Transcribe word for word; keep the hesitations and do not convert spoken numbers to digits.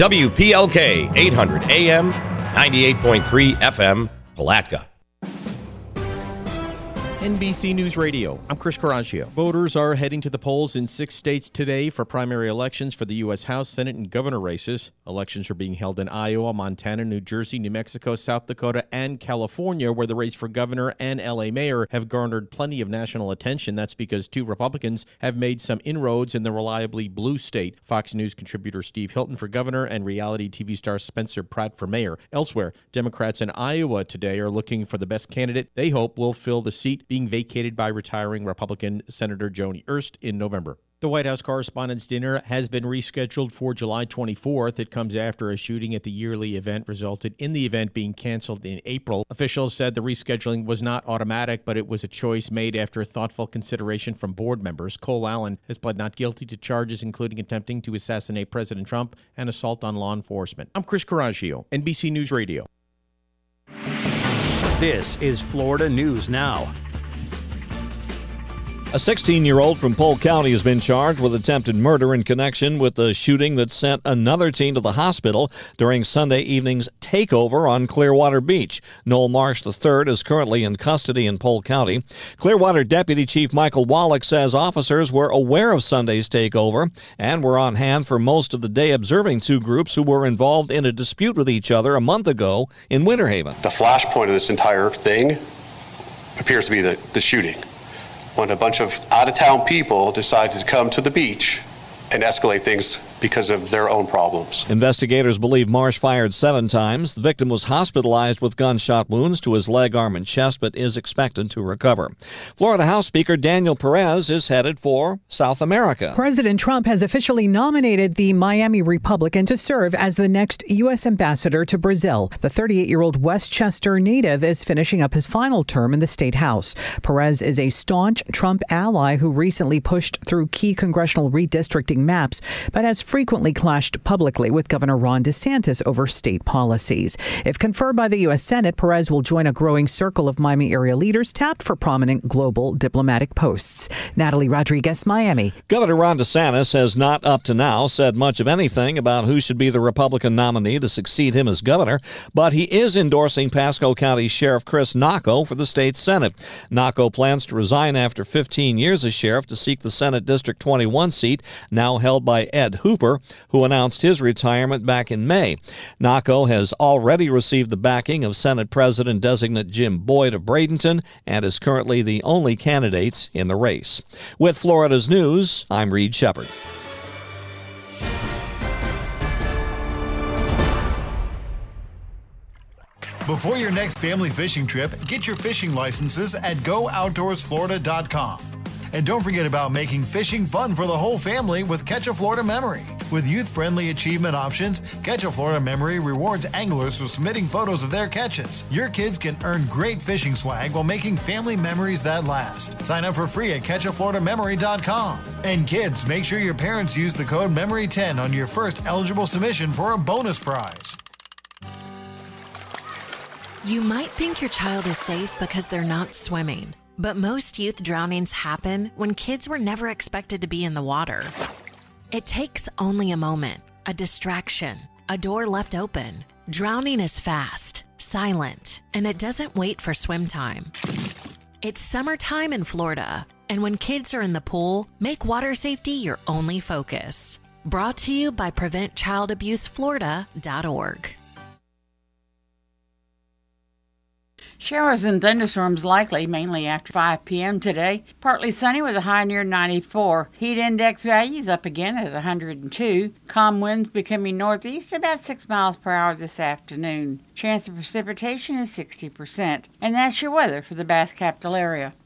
W P L K eight hundred A M, ninety-eight point three F M, Palatka. N B C News Radio, I'm Chris Caraccio. Voters are heading to the polls in six states today for primary elections for the U S House, Senate, and governor races. Elections are being held in Iowa, Montana, New Jersey, New Mexico, South Dakota, and California, where the race for governor and L A mayor have garnered plenty of national attention. That's because two Republicans have made some inroads in the reliably blue state. Fox News contributor Steve Hilton for governor and reality T V star Spencer Pratt for mayor. Elsewhere, Democrats in Iowa today are looking for the best candidate they hope will fill the seat being vacated by retiring Republican Senator Joni Ernst in November. The White House Correspondents' Dinner has been rescheduled for July twenty-fourth. It comes after a shooting at the yearly event resulted in the event being canceled in April. Officials said the rescheduling was not automatic, but it was a choice made after thoughtful consideration from board members. Cole Allen has pled not guilty to charges including attempting to assassinate President Trump and assault on law enforcement. I'm Chris Caraccio, N B C News Radio. This is Florida News Now. A sixteen-year-old from Polk County has been charged with attempted murder in connection with the shooting that sent another teen to the hospital during Sunday evening's takeover on Clearwater Beach. Noel Marsh the third is currently in custody in Polk County. Clearwater Deputy Chief Michael Wallach says officers were aware of Sunday's takeover and were on hand for most of the day observing two groups who were involved in a dispute with each other a month ago in Winter Haven. The flashpoint of this entire thing appears to be the, the shooting. When a bunch of out-of-town people decided to come to the beach and escalate things because of their own problems. Investigators believe Marsh fired seven times. The victim was hospitalized with gunshot wounds to his leg, arm, and chest, but is expected to recover. Florida House Speaker Daniel Perez is headed for South America. President Trump has officially nominated the Miami Republican to serve as the next U S ambassador to Brazil. The thirty-eight-year-old Westchester native is finishing up his final term in the state house. Perez is a staunch Trump ally who recently pushed through key congressional redistricting maps, but has frequently clashed publicly with Governor Ron DeSantis over state policies. If confirmed by the U S Senate, Perez will join a growing circle of Miami area leaders tapped for prominent global diplomatic posts. Natalie Rodriguez, Miami. Governor Ron DeSantis has not up to now said much of anything about who should be the Republican nominee to succeed him as governor, but he is endorsing Pasco County Sheriff Chris Nocco for the state Senate. Nocco plans to resign after fifteen years as sheriff to seek the Senate District twenty-one seat, now held by Ed Hooper, who announced his retirement back in May. Nocco has already received the backing of Senate President-designate Jim Boyd of Bradenton and is currently the only candidate in the race. With Florida's News, I'm Reed Shepard. Before your next family fishing trip, get your fishing licenses at go outdoors florida dot com. And don't forget about making fishing fun for the whole family with Catch a Florida Memory. With youth-friendly achievement options, Catch a Florida Memory rewards anglers for submitting photos of their catches. Your kids can earn great fishing swag while making family memories that last. Sign up for free at catch a florida memory dot com. And kids, make sure your parents use the code memory ten on your first eligible submission for a bonus prize. You might think your child is safe because they're not swimming. But most youth drownings happen when kids were never expected to be in the water. It takes only a moment, a distraction, a door left open. Drowning is fast, silent, and it doesn't wait for swim time. It's summertime in Florida, and when kids are in the pool, make water safety your only focus. Brought to you by prevent child abuse florida dot org. Showers and thunderstorms likely, mainly after five p.m. today. Partly sunny with a high near ninety-four. Heat index values up again at one hundred two. Calm winds becoming northeast about six miles per hour this afternoon. Chance of precipitation is sixty percent. And that's your weather for the Bass Capital area.